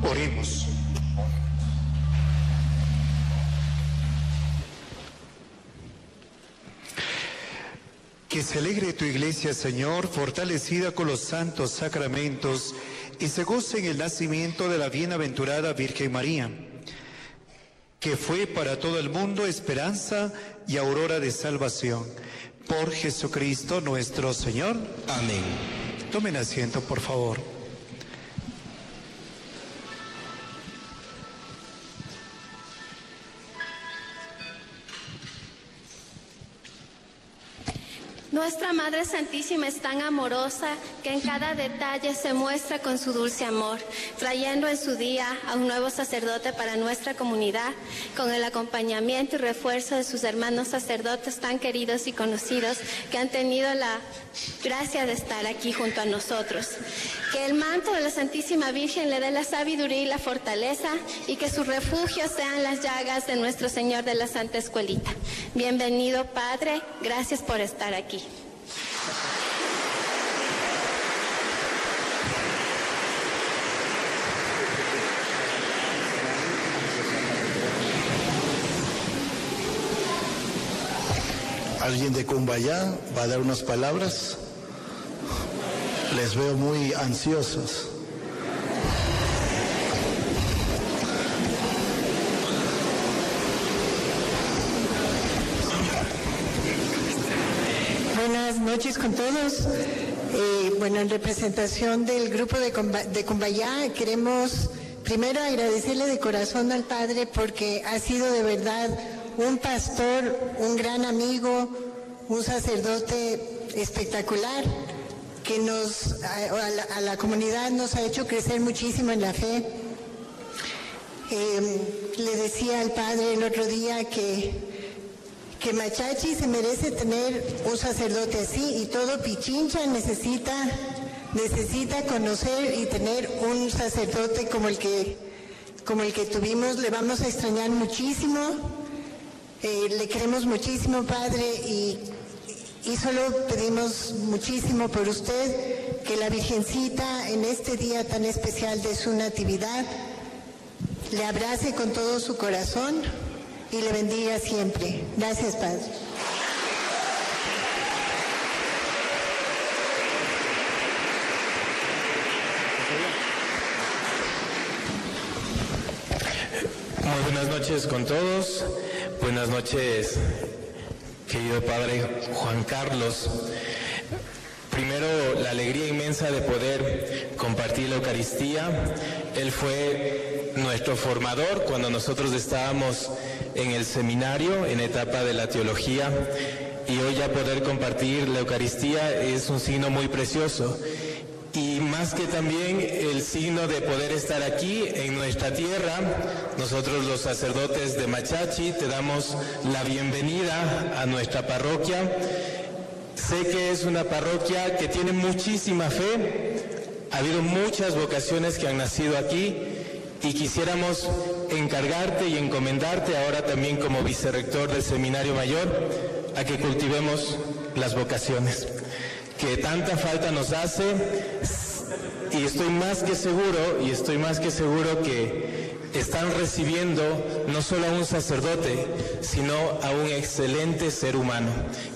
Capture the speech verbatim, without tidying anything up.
Oremos. Que se alegre tu iglesia, Señor, fortalecida con los santos sacramentos, y se goce en el nacimiento de la bienaventurada Virgen María, que fue para todo el mundo esperanza y aurora de salvación. Por Jesucristo nuestro Señor. Amén. Tomen asiento, por favor. Nuestra Madre Santísima es tan amorosa que en cada detalle se muestra con su dulce amor, trayendo en su día a un nuevo sacerdote para nuestra comunidad, con el acompañamiento y refuerzo de sus hermanos sacerdotes tan queridos y conocidos que han tenido la gracia de estar aquí junto a nosotros. Que el manto de la Santísima Virgen le dé la sabiduría y la fortaleza, y que su refugio sean las llagas de nuestro Señor de la Santa Escuelita. Bienvenido, Padre, gracias por estar aquí. ¿Alguien de Cumbayá va a dar unas palabras? Les veo muy ansiosos. Buenas noches con todos. Eh, bueno, en representación del grupo de, Cumba, de Cumbayá, queremos primero agradecerle de corazón al Padre, porque ha sido de verdad un pastor, un gran amigo, un sacerdote espectacular, que nos, a la, a la comunidad nos ha hecho crecer muchísimo en la fe. Eh, le decía al Padre el otro día que, que Machachi se merece tener un sacerdote así, y todo Pichincha necesita, necesita conocer y tener un sacerdote como el que, como el que tuvimos. Le vamos a extrañar muchísimo. Eh, le queremos muchísimo, Padre, y, y solo pedimos muchísimo por usted, que la Virgencita en este día tan especial de su natividad le abrace con todo su corazón y le bendiga siempre. Gracias, Padre. Muy buenas noches con todos. Buenas noches, querido Padre Juan Carlos. Primero, la alegría inmensa de poder compartir la Eucaristía. Él fue nuestro formador cuando nosotros estábamos en el seminario, en etapa de la teología, y hoy ya poder compartir la Eucaristía es un signo muy precioso. Y más que también el signo de poder estar aquí en nuestra tierra, nosotros los sacerdotes de Machachi te damos la bienvenida a nuestra parroquia. Sé que es una parroquia que tiene muchísima fe, ha habido muchas vocaciones que han nacido aquí, y quisiéramos encargarte y encomendarte ahora también como vicerrector del Seminario Mayor a que cultivemos las vocaciones, que tanta falta nos hace, y estoy más que seguro, y estoy más que seguro que están recibiendo no solo a un sacerdote, sino a un excelente ser humano.